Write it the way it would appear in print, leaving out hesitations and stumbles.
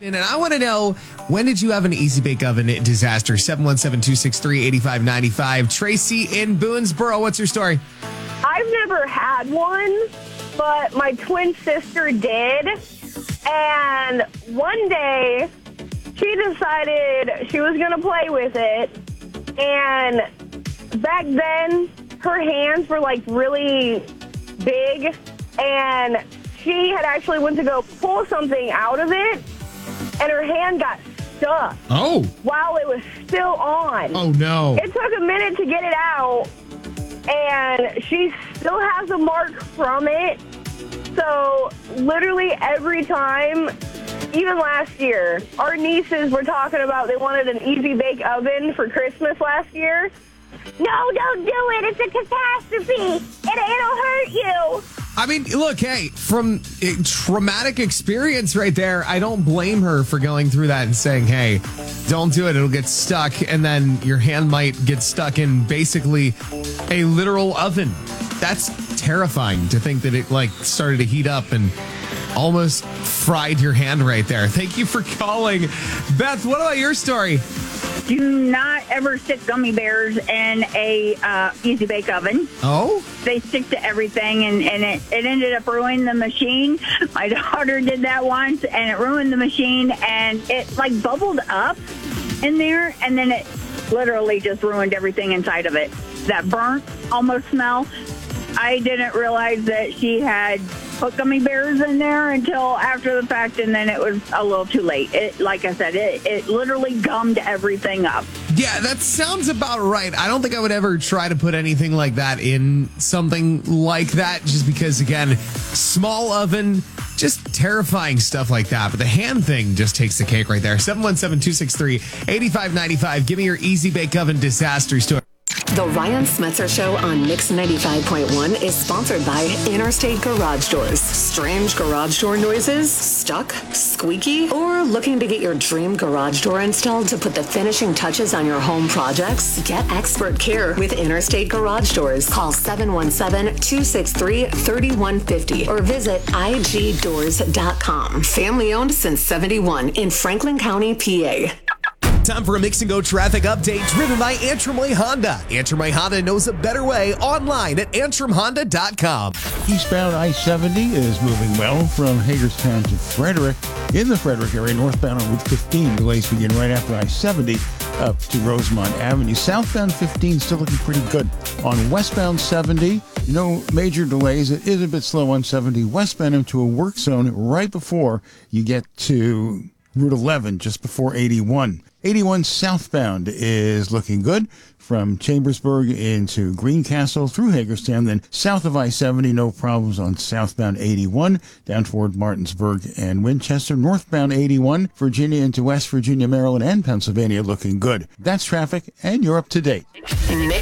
And I want to know, when did you have an Easy Bake Oven disaster? 717-263-8595. Tracy in Boonesboro, what's your story? I've never had one, but my twin sister did. And one day, she decided she was going to play with it. And back then, her hands were like really big. And she had actually went to go pull something out of it. And her hand got stuck. Oh. While it was still on. Oh, no. It took a minute to get it out. And she still has a mark from it. So literally every time, even last year, our nieces were talking about they wanted an Easy Bake Oven for Christmas last year. No, don't do it. It's a catastrophe. It'll hurt you. I mean, look, hey, from a traumatic experience right there, I don't blame her for going through that and saying, hey, don't do it. It'll get stuck. And then your hand might get stuck in basically a literal oven. That's terrifying to think that it started to heat up and almost fried your hand right there. Thank you for calling. Beth, what about your story? Do not ever stick gummy bears in a Easy Bake Oven. Oh? They stick to everything, and it ended up ruining the machine. My daughter did that once, and it ruined the machine, and it bubbled up in there, and then it literally just ruined everything inside of it. That burnt almost smell. I didn't realize that she had put gummy bears in there until after the fact, and then it was a little too late. Like I said, it literally gummed everything up. Yeah, that sounds about right. I don't think I would ever try to put anything like that in something like that, just because, again, small oven, just terrifying stuff like that. But the hand thing just takes the cake right there. 717-263-8595. Give me your Easy Bake Oven disaster story. The Ryan Smetzer Show on Mix 95.1 is sponsored by Interstate Garage Doors. Strange garage door noises? Stuck? Squeaky? Or looking to get your dream garage door installed to put the finishing touches on your home projects? Get expert care with Interstate Garage Doors. Call 717-263-3150 or visit igdoors.com. Family owned since 71 in Franklin County, PA. Time for a Mix and Go traffic update driven by Antrim Way Honda. Antrim Way Honda knows a better way online at antrimhonda.com. Eastbound I-70 is moving well from Hagerstown to Frederick. In the Frederick area, northbound on Route 15, delays begin right after I-70 up to Rosemont Avenue. Southbound 15 still looking pretty good. On westbound 70, no major delays. It is a bit slow on 70 westbound into a work zone right before you get to Route 11, just before 81. 81 southbound is looking good from Chambersburg into Greencastle through Hagerstown. Then south of I-70, no problems on southbound 81 down toward Martinsburg and Winchester. Northbound 81, Virginia into West Virginia, Maryland, and Pennsylvania looking good. That's traffic, and you're up to date. Mix